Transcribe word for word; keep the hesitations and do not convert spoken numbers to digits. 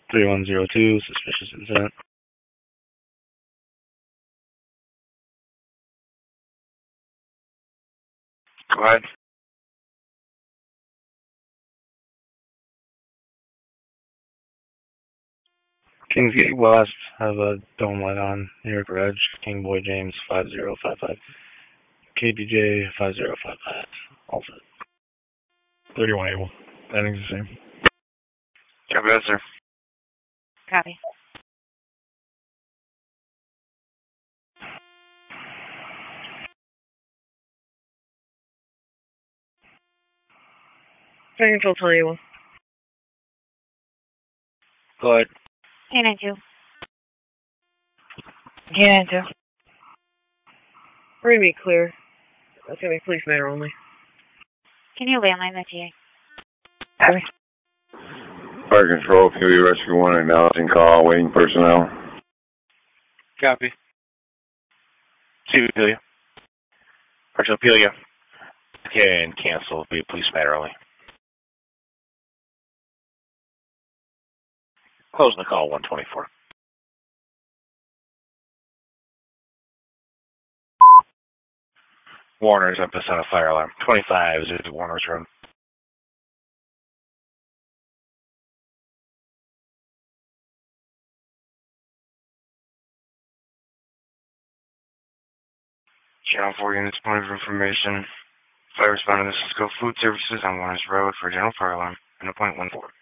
three one zero two, suspicious incident. Go ahead. Kingsgate West, have a dome light on near garage. King Boy James five zero five five. K B J five zero five five. All set. thirty-one Able. Ending's the same. Copy that, sir. Copy. Fire control, tell you. Go ahead. K nine two. K nine two. We're gonna be clear. That's gonna be police matter only. Can you landline the T A? Copy. Fire control, P B Rescue one, acknowledging call, waiting personnel. Copy. C B Pelia. Partial Pelia. Can cancel, be police matter only. Closing the call, one twenty-four. Warner's up on a fire alarm. twenty-five is at Warner's Road. Channel four units, point of information. Fire responder, this is Go Food Services on Warner's Road for a general fire alarm. And a point one four.